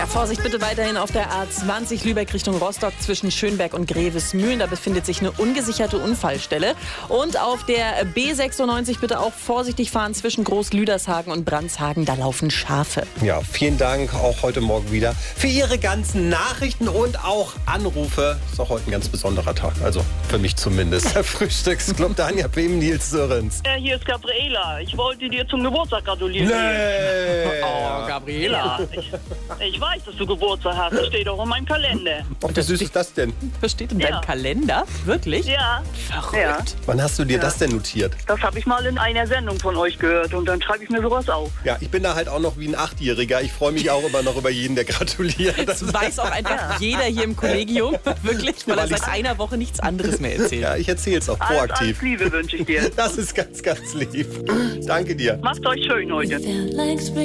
Ja, Vorsicht bitte weiterhin auf der A20 Lübeck Richtung Rostock zwischen Schönberg und Grevesmühlen. Da befindet sich eine ungesicherte Unfallstelle. Und auf der B96 bitte auch vorsichtig fahren zwischen Großlüdershagen und Brandshagen. Da laufen Schafe. Ja, vielen Dank auch heute Morgen wieder für Ihre ganzen Nachrichten und auch Anrufe. Ist auch heute ein ganz besonderer Tag, also für mich zumindest. Der Frühstücksclub, Danja Behm, Nils Sörens. Hier ist Gabriela. Ich wollte dir zum Geburtstag gratulieren. Nee. Oh, Gabriela. Ja, ich weiß, dass du Geburtstag hast. Das steht auch in meinem Kalender. Och, wie süß ist das denn? Was steht in deinem Ja. Kalender? Wirklich? Ja. Verrückt. Ja. Wann hast du dir das denn notiert? Das habe ich mal in einer Sendung von euch gehört und dann schreibe ich mir sowas auf. Ja, ich bin da halt auch noch wie ein 8-Jähriger. Ich freue mich auch immer noch über jeden, der gratuliert. Das weiß auch einfach jeder hier im Kollegium. Wirklich, weil er seit einer Woche nichts anderes mehr erzählt. Ja, ich erzähle es auch Alles proaktiv. Liebe wünsche ich dir. Das ist ganz, ganz lieb. Danke dir. Macht euch schön heute.